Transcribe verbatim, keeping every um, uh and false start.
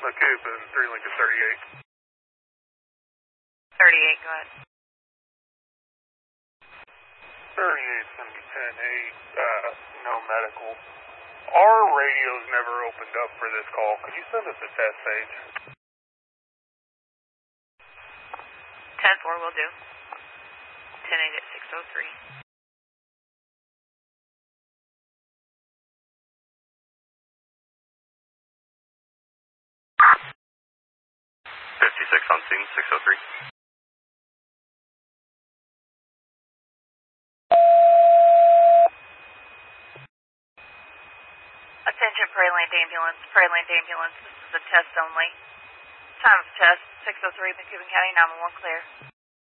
McCoop and three Lincoln thirty-eight. thirty-eight, go ahead. thirty-eight's going to be ten eight, uh, no medical. Our radio's never opened up for this call. Could you send us a test page? ten four will do. ten eight at six oh three. fifty-six on scene, six oh three. Attention, Prairie Land Ambulance. Prairie Land Ambulance, this is a test only. Time of test, six oh three, McCoupin County, nine one one clear.